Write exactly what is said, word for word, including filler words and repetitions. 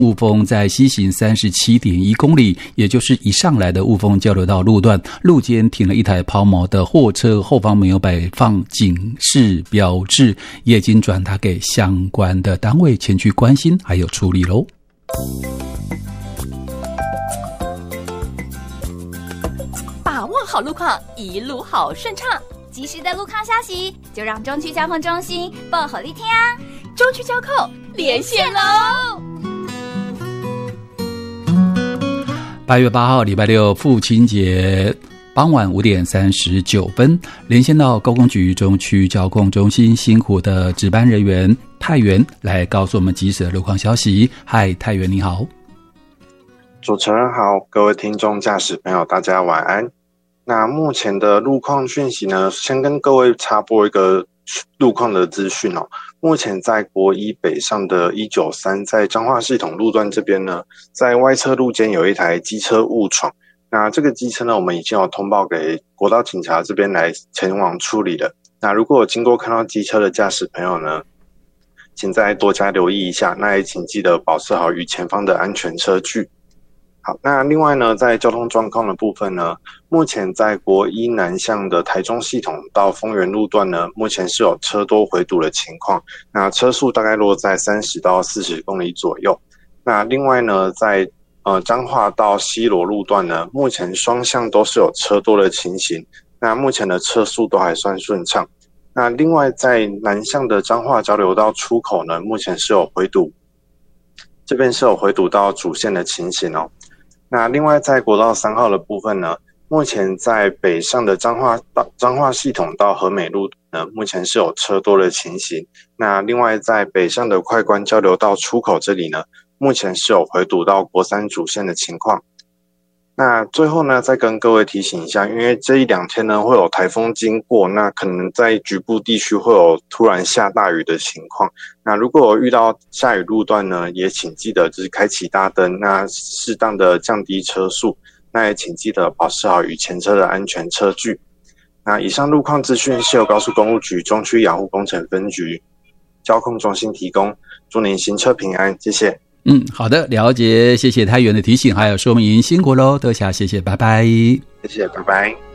雾峰在西行 三十七点一公里，也就是一上来的雾峰交流道路段，路肩停了一台抛锚的货车，后方没有摆放警示标志，也已经转达给相关的单位前去关心还有处理咯。 把握好路况，一路好顺畅。及时的路况消息，就让中区交通中心报给你听。中区交控连线喽！ 八月八号，礼拜六，父亲节傍晚五点三十九分，连线到高工局中区交控中心，辛苦的值班人员泰元来告诉我们及时的路况消息。嗨，泰元你好。 主持人好，各位听众驾驶朋友大家晚安。那目前的路况讯息呢，先跟各位插播一个路况的资讯哦。目前在国一北上的一九三，在彰化系统路段这边呢，在外侧路间有一台机车误闯。那这个机车呢，我们已经有通报给国道警察这边来前往处理了。那如果有经过看到机车的驾驶朋友呢，请再多加留意一下，那也请记得保持好与前方的安全车距。好，那另外呢，在交通状况的部分呢，目前在国一南向的台中系统到丰原路段呢，目前是有车多回堵的情况，那车速大概落在三十到四十公里左右。那另外呢，在呃彰化到西螺路段呢，目前双向都是有车多的情形，那目前的车速都还算顺畅。那另外在南向的彰化交流道出口呢，目前是有回堵，这边是有回堵到主线的情形哦。那另外在国道三号的部分呢，目前在北上的彰化到彰化系统到和美路呢，目前是有车多的情形。那另外在北上的快关交流道出口这里呢，目前是有回堵到国三主线的情况。那最后呢，再跟各位提醒一下，因为这一两天呢会有台风经过，那可能在局部地区会有突然下大雨的情况。那如果遇到下雨路段呢，也请记得就是开启大灯，那适当的降低车速，那也请记得保持好与前车的安全车距。那以上路况资讯是由高速公路局中区养护工程分局交控中心提供，祝您行车平安，谢谢。 嗯，好的，了解，谢谢泰元的提醒还有说明，辛苦咯，多谢，谢谢，拜拜。 谢谢，拜拜。